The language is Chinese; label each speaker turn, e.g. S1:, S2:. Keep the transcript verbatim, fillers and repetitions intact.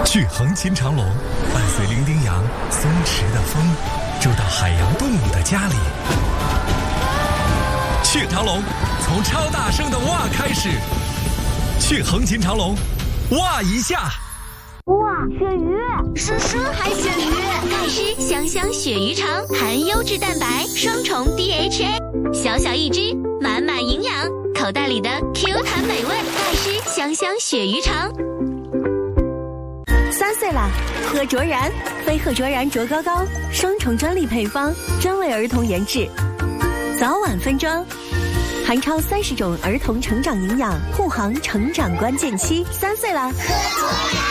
S1: 去横琴长隆，伴随伶仃羊松弛的风，住到海洋动物的家里。去长隆，从超大声的哇开始。去横琴长隆，哇一下！
S2: 哇，鳕鱼！
S3: 叔叔还鳕鱼，钙湿香香鳕鱼肠，含优质蛋白，双重 D H A， 小小一只，满满营养，口袋里的 Q 弹美味，钙湿香香鳕鱼肠。
S2: 三岁啦，喝卓然，飞鹤卓然卓高高，双重专利配方，专为儿童研制，早晚分装，含超三十种儿童成长营养，护航成长关键期。三岁啦，喝卓然。